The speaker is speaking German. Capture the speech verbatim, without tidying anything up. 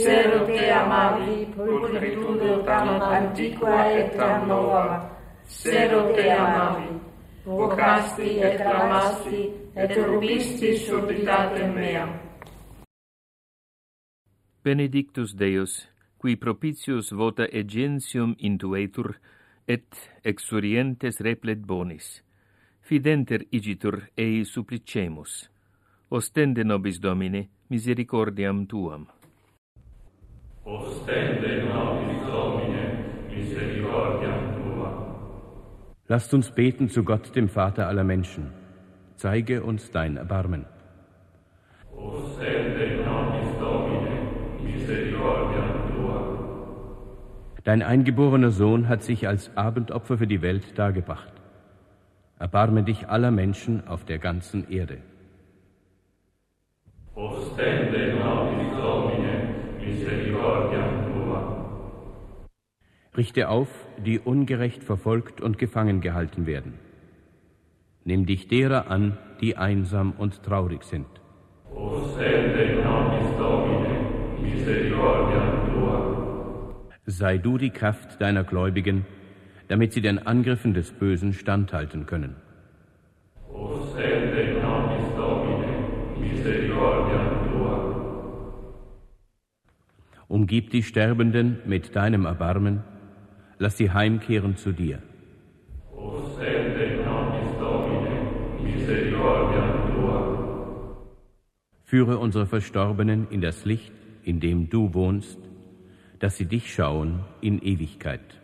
Cero te amavi, pulcritudo tam antiqua et tam nova. Cero te amavi, vocasti et clamasti, et rubisti subitatem meam. Benedictus Deus, qui propitius vota egentium intuetur, et exurientes replet bonis. Fidenter igitur ei supplicemus. Ostende nobis Domine misericordiam tuam. Ostende nobis Domine misericordiam tuam. Lasst uns beten zu Gott, dem Vater aller Menschen. Zeige uns dein Erbarmen. Ostende nobis Domine misericordiam tuam. Dein eingeborener Sohn hat sich als Abendopfer für die Welt dargebracht. Erbarme dich aller Menschen auf der ganzen Erde. Ostende nobis Domine misericordiam tuam. Richte auf, die ungerecht verfolgt und gefangen gehalten werden. Nimm dich derer an, die einsam und traurig sind. Ostende nobis Domine misericordiam tuam. Sei du die Kraft deiner Gläubigen, damit sie den Angriffen des Bösen standhalten können. Ostende nobis Domine misericordiam tuam. Umgib die Sterbenden mit deinem Erbarmen, lass sie heimkehren zu dir. Ostende nobis Domine misericordiam tuam. Führe unsere Verstorbenen in das Licht, in dem du wohnst, dass sie dich schauen in Ewigkeit.